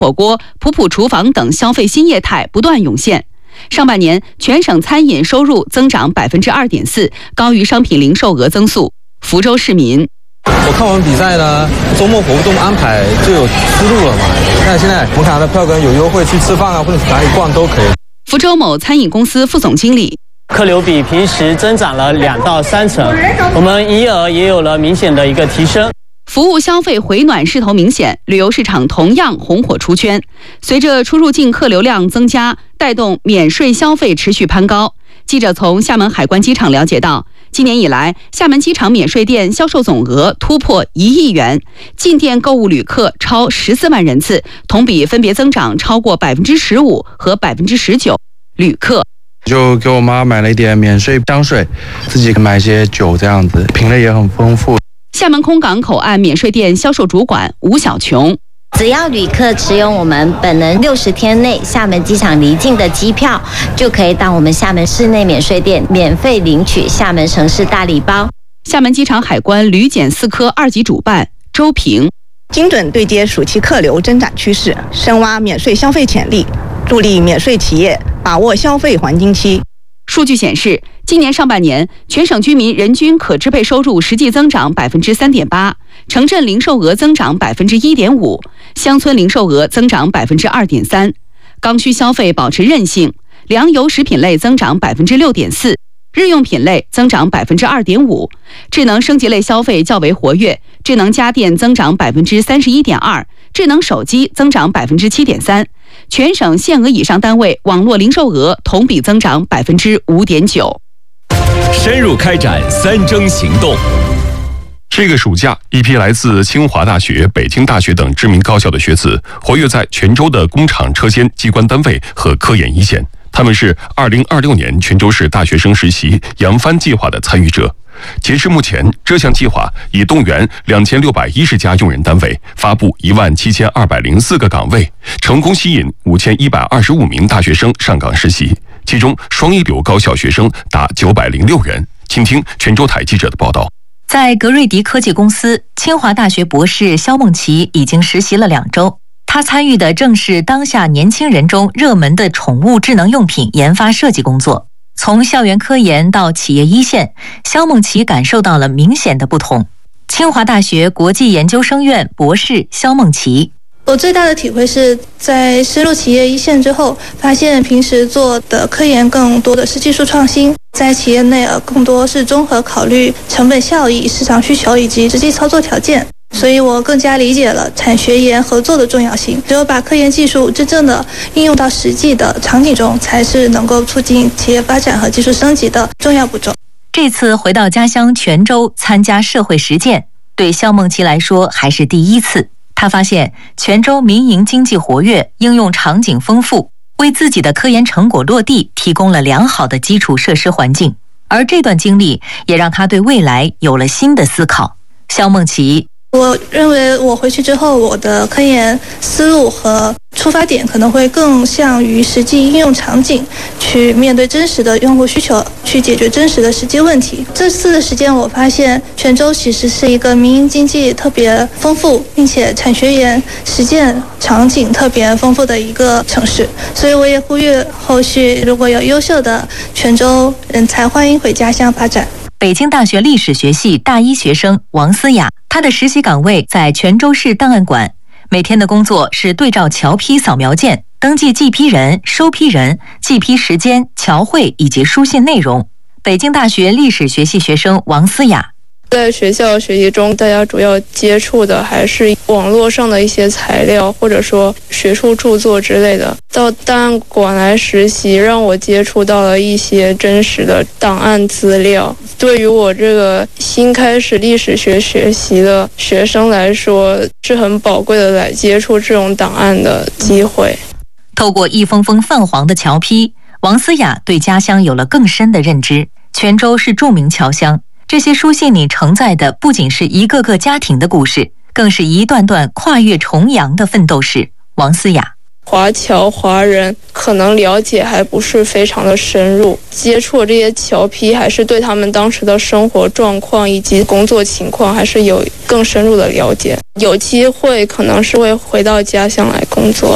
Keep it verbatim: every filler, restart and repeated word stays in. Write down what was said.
火锅、普普厨房等消费新业态不断涌现。上半年，全省餐饮收入增长百分之二点四，高于商品零售额增速。福州市民。 我看完比赛呢，周末活动安排就有思路了嘛。那现在红卡的票根有优惠，去吃饭啊或者哪里逛都可以。 福州某餐饮公司副总经理。 客流比平时增长了两到三成，我们营业额也有了明显的一个提升。 服务消费回暖势头明显，旅游市场同样红火出圈。随着出入境客流量增加，带动免税消费持续攀高。记者从厦门海关机场了解到，今年以来，厦门机场免税店销售总额突破一亿元，进店购物旅客超十四万人次，同比分别增长超过百分之十五和百分之十九。旅客就给我妈买了一点免税香水，自己买一些酒，这样子品类也很丰富。 厦门空港口岸免税店销售主管吴小琼。 只要旅客持有我们本人六十天内厦门机场离境的机票，就可以到我们厦门市内免税店免费领取厦门城市大礼包。 厦门机场海关旅检四科二级主办周平。 精准对接暑期客流增长趋势，深挖免税消费潜力，助力免税企业把握消费黄金期。 数据显示，今年上半年，全省居民人均可支配收入实际增长百分之三点八，城镇零售额增长百分之一点五，乡村零售额增长百分之二点三。刚需消费保持韧性，粮油食品类增长百分之六点四，日用品类增长百分之二点五，智能升级类消费较为活跃，智能家电增长百分之三十一点二，智能手机增长百分之七点三。全省限额以上单位网络零售额同比增长百分之五点九。 深入开展三征行动。这个暑假，一批来自清华大学、北京大学等知名高校的学子活跃在泉州的工厂、车间、机关单位和科研一线。他们是二零二六年泉州市大学生实习扬帆计划的参与者。截至目前，这项计划已动员两千六百一十家用人单位，发布一万七千二百零四个岗位，成功吸引五千一百二十五名大学生上岗实习，其中双一流高校学生达九百零六人。请听泉州台记者的报道。 在格瑞迪科技公司，清华大学博士肖梦琪已经实习了两周。他参与的正是当下年轻人中热门的宠物智能用品研发设计工作。从校园科研到企业一线，肖梦琪感受到了明显的不同。清华大学国际研究生院博士肖梦琪。 我最大的体会是在深入企业一线之后，发现平时做的科研更多的是技术创新，在企业内更多是综合考虑成本效益、市场需求以及实际操作条件。所以我更加理解了产学研合作的重要性。只有把科研技术真正的应用到实际的场景中，才是能够促进企业发展和技术升级的重要步骤。 这次回到家乡泉州参加社会实践，对肖梦琪来说还是第一次。他发现泉州民营经济活跃，应用场景丰富，为自己的科研成果落地提供了良好的基础设施环境。而这段经历也让他对未来有了新的思考。肖梦琪。 我认为我回去之后，我的科研思路和出发点可能会更向于实际应用场景，去面对真实的用户需求，去解决真实的实际问题。这次的实践我发现，泉州其实是一个民营经济特别丰富，并且产学研实践场景特别丰富的一个城市。所以我也呼吁后续如果有优秀的泉州人才，欢迎回家乡发展。 北京大学历史学系大一学生王思雅，她的实习岗位在泉州市档案馆，每天的工作是对照侨批扫描件，登记寄批人、收批人、寄批时间、侨汇以及书信内容。北京大学历史学系学生王思雅。 在学校学习中，大家主要接触的还是网络上的一些材料，或者说学术著作之类的。到档案馆来实习，让我接触到了一些真实的档案资料。对于我这个新开始历史学学习的学生来说，是很宝贵的来接触这种档案的机会。 透过一封封泛黄的侨批，王思雅对家乡有了更深的认知。泉州是著名侨乡，这些书信里承载的不仅是一个个家庭的故事，更是一段段跨越重洋的奋斗史。王思雅。 华侨华人可能了解还不是非常的深入，接触这些侨批还是对他们当时的生活状况以及工作情况还是有更深入的了解。有机会可能是会回到家乡来工作。